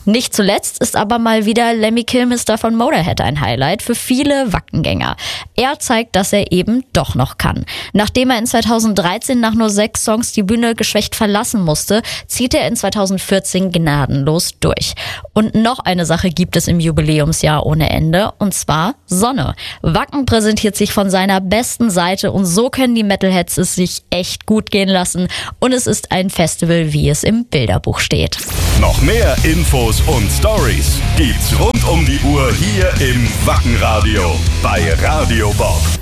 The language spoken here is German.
Nicht zuletzt ist aber mal wieder Lemmy Kilmister von Motorhead ein Highlight für viele Wackengänger. Er zeigt, dass er eben doch noch kann. Nachdem er in 2013 nach nur 6 Songs die Bühne geschwächt verlassen musste, zieht er in 2014 gnadenlos durch. Und noch eine Sache gibt es im Jubiläumsjahr ohne Ende, und zwar Sonne. Wacken präsentiert sich von seiner besten Seite und so können die Metalheads es sich echt gut gehen lassen und es ist ein Festival, wie es im Bilderbuch steht. Noch mehr Infos und Stories gibt's rund um die Uhr hier im Wackenradio bei Radio Bob.